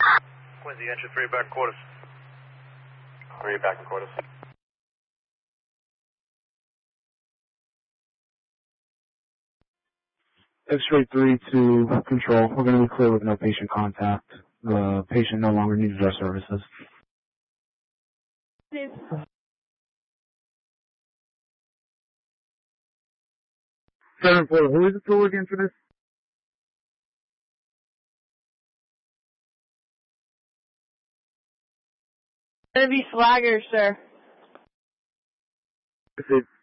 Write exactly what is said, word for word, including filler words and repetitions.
Quincy, entry three back quarters. Three back in quarters. X-ray three to control. We're going to be clear with no patient contact. The patient no longer needs our services. Seven four. Who is the tool again for this? It's gonna be Swagger, sir. Is it